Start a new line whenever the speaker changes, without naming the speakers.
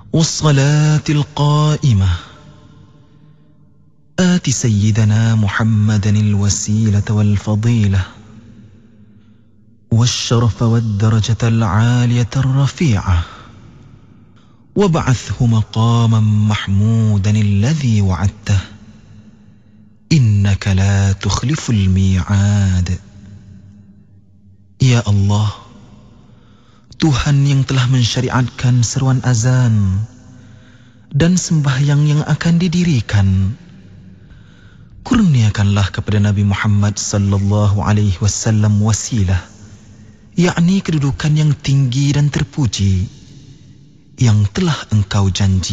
والصلاة القائمة آت سيدنا محمدا الوسيلة والفضيلة والشرف والدرجة العالية الرفيعة وابعثه مقاما محمودا الذي وعدته إنك لا تخلف الميعاد. Ya Allah, Tuhan yang telah mensyariatkan seruan azan dan sembahyang yang akan didirikan, kurniakanlah kepada Nabi Muhammad sallallahu alaihi wasallam wasilah, yakni kedudukan yang tinggi dan terpuji yang telah Engkau janji.